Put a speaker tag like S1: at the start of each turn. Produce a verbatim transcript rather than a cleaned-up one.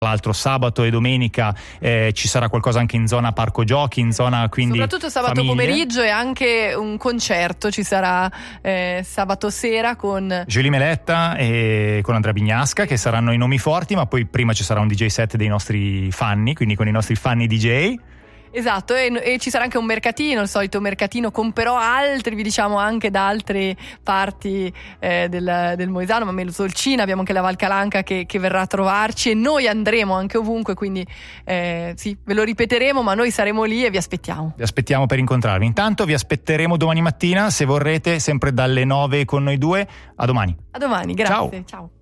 S1: l'altro sabato e domenica eh, ci sarà qualcosa anche in zona parco giochi, in zona quindi
S2: soprattutto sabato
S1: famiglie.
S2: Pomeriggio, e anche un concerto ci sarà eh, sabato sera con
S1: Julie Meletta e con Andrea Bignasca, che saranno i nomi forti, ma poi prima ci sarà un D J set dei nostri fanni, quindi con i nostri fanni D J.
S2: Esatto, e, e ci sarà anche un mercatino, il solito mercatino con però altri, vi diciamo anche da altre parti eh, del, del Moesano, ma meno Solcina, abbiamo anche la Valcalanca che, che verrà a trovarci, e noi andremo anche ovunque, quindi eh, sì, ve lo ripeteremo, ma noi saremo lì e vi aspettiamo.
S1: Vi aspettiamo per incontrarvi. Intanto vi aspetteremo domani mattina, se vorrete, sempre dalle nove con noi due. A domani.
S2: A domani, grazie.
S1: Ciao.
S2: Ciao.